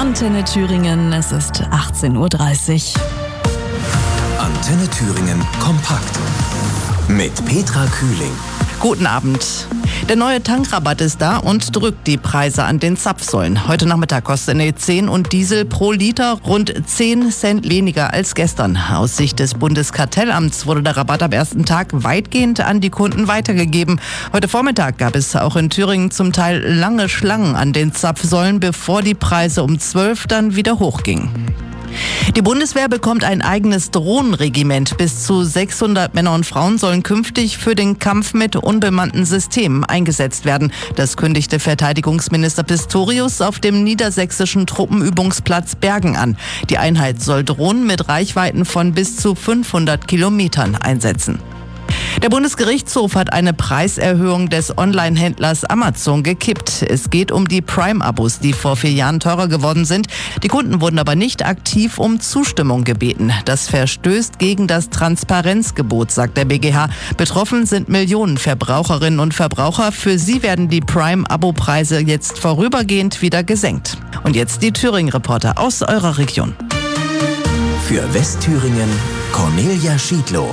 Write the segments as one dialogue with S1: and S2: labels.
S1: Antenne Thüringen, es ist 18:30 Uhr.
S2: Antenne Thüringen kompakt mit Petra Kühling.
S3: Guten Abend. Der neue Tankrabatt ist da und drückt die Preise an den Zapfsäulen. Heute Nachmittag kostet E10 und Diesel pro Liter rund 10 Cent weniger als gestern. Aus Sicht des Bundeskartellamts wurde der Rabatt am ersten Tag weitgehend an die Kunden weitergegeben. Heute Vormittag gab es auch in Thüringen zum Teil lange Schlangen an den Zapfsäulen, bevor die Preise um 12 dann wieder hochgingen. Die Bundeswehr bekommt ein eigenes Drohnenregiment. Bis zu 600 Männer und Frauen sollen künftig für den Kampf mit unbemannten Systemen eingesetzt werden. Das kündigte Verteidigungsminister Pistorius auf dem niedersächsischen Truppenübungsplatz Bergen an. Die Einheit soll Drohnen mit Reichweiten von bis zu 500 Kilometern einsetzen. Der Bundesgerichtshof hat eine Preiserhöhung des Online-Händlers Amazon gekippt. Es geht um die Prime-Abos, die vor 4 Jahren teurer geworden sind. Die Kunden wurden aber nicht aktiv um Zustimmung gebeten. Das verstößt gegen das Transparenzgebot, sagt der BGH. Betroffen sind Millionen Verbraucherinnen und Verbraucher. Für sie werden die Prime-Abo-Preise jetzt vorübergehend wieder gesenkt. Und jetzt die Thüringen-Reporter aus eurer Region.
S2: Für Westthüringen Cornelia Schiedlow.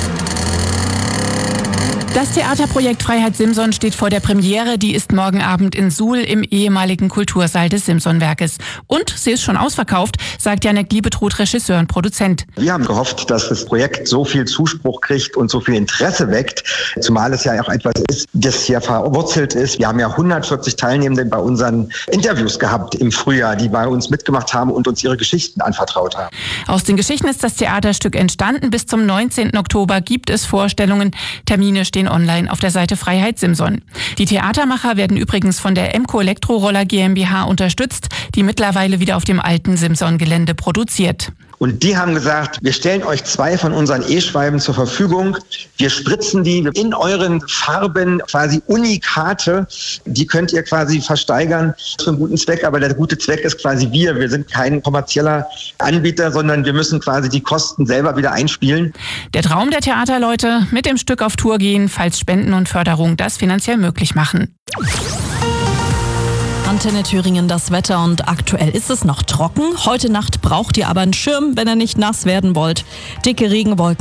S4: Das Theaterprojekt Freiheit Simson steht vor der Premiere. Die ist morgen Abend in Suhl im ehemaligen Kultursaal des Simson-Werkes. Und sie ist schon ausverkauft, sagt Janek Liebetrud, Regisseur und Produzent.
S5: Wir haben gehofft, dass das Projekt so viel Zuspruch kriegt und so viel Interesse weckt, zumal es ja auch etwas ist, das hier verwurzelt ist. Wir haben ja 140 Teilnehmende bei unseren Interviews gehabt im Frühjahr, die bei uns mitgemacht haben und uns ihre Geschichten anvertraut haben.
S4: Aus den Geschichten ist das Theaterstück entstanden. Bis zum 19. Oktober gibt es Vorstellungen. Termine stehen online auf der Seite Freiheit Simson. Die Theatermacher werden übrigens von der Emco Elektroroller GmbH unterstützt, die mittlerweile wieder auf dem alten Simson-Gelände produziert.
S5: Und die haben gesagt, wir stellen euch 2 von unseren E-Schweiben zur Verfügung. Wir spritzen die in euren Farben, quasi Unikate. Die könnt ihr quasi versteigern für einen guten Zweck. Aber der gute Zweck ist quasi wir. Wir sind kein kommerzieller Anbieter, sondern wir müssen quasi die Kosten selber wieder einspielen.
S4: Der Traum der Theaterleute, mit dem Stück auf Tour gehen, falls Spenden und Förderung das finanziell möglich machen.
S1: Antenne Thüringen, das Wetter, und aktuell ist es noch trocken. Heute Nacht braucht ihr aber einen Schirm, wenn ihr nicht nass werden wollt. Dicke Regenwolken